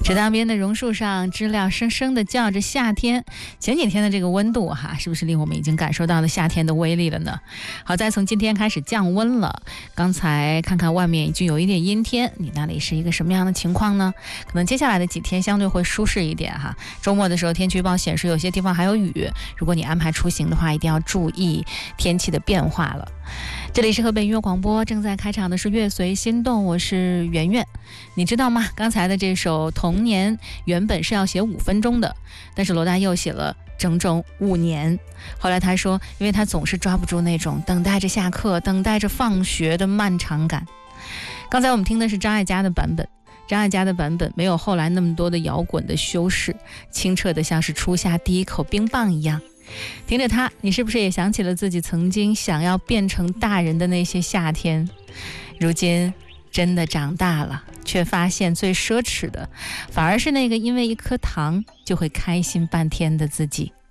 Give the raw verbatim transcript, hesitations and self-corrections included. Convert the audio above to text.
池塘边的榕树上，知了声声地叫着夏天。前几天的这个温度哈，是不是令我们已经感受到了夏天的威力了呢？好在从今天开始降温了。刚才看看外面已经有一点阴天，你那里是一个什么样的情况呢？可能接下来的几天相对会舒适一点哈。周末的时候天气预报显示有些地方还有雨，如果你安排出行的话，一定要注意天气的变化了。这里是河北音乐广播，正在开场的是乐随心动，我是圆圆。你知道吗？刚才的这首《童年》原本是要写五分钟的，但是罗大佑写了整整五年。后来他说，因为他总是抓不住那种等待着下课、等待着放学的漫长感。刚才我们听的是张艾嘉的版本，张艾嘉的版本没有后来那么多的摇滚的修饰，清澈的像是初夏第一口冰棒一样。听着它，你是不是也想起了自己曾经想要变成大人的那些夏天？如今真的长大了，却发现最奢侈的反而是那个因为一颗糖就会开心半天的自己。